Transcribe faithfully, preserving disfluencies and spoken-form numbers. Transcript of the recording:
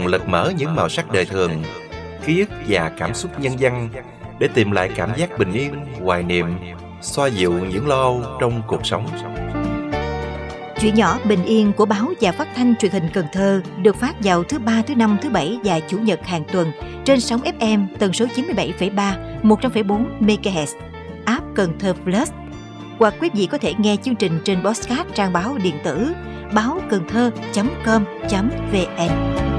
cùng lật mở những màu sắc đời thường, ký ức và cảm xúc nhân văn để tìm lại cảm giác bình yên, hoài niệm, xoa dịu những lo âu trong cuộc sống. Chuyện nhỏ bình yên của báo và phát thanh truyền hình Cần Thơ được phát vào thứ ba, thứ năm, thứ bảy và chủ nhật hàng tuần trên sóng ép em tần số chín mươi bảy phẩy ba, một trăm phẩy bốn mê-ga-héc, app Cần Thơ Plus. Hoặc quý vị có thể nghe chương trình trên podcast trang báo điện tử báo cần thơ chấm com chấm vn.